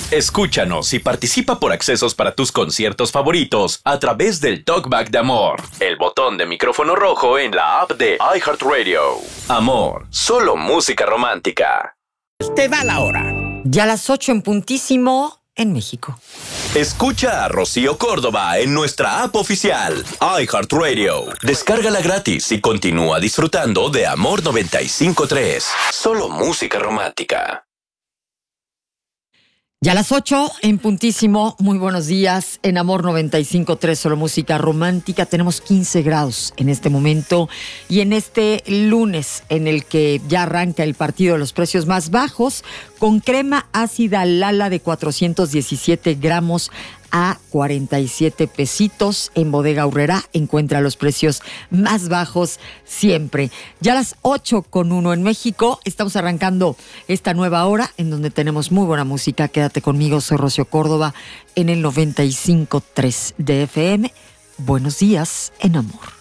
Escúchanos y participa por accesos para tus conciertos favoritos a través del Talkback de Amor, el botón de micrófono rojo en la app de iHeartRadio. Amor, solo música romántica. Te da la hora. Ya a las 8 en puntísimo en México. Escucha a Rocío Córdoba en nuestra app oficial, iHeartRadio. Descárgala gratis y continúa disfrutando de Amor 95.3. Solo música romántica. Ya a las 8 en puntísimo, muy buenos días. En Amor 95.3, solo música romántica. Tenemos 15 grados en este momento y en este lunes en el que ya arranca el partido de los precios más bajos, con crema ácida Lala de 417 gramos a 47 pesitos. En Bodega Aurrerá encuentra los precios más bajos siempre. Ya a las 8:01 en México, estamos arrancando esta nueva hora en donde tenemos muy buena música. Quédate conmigo, soy Rocío Córdoba en el 95.3 de FM. Buenos días en Amor.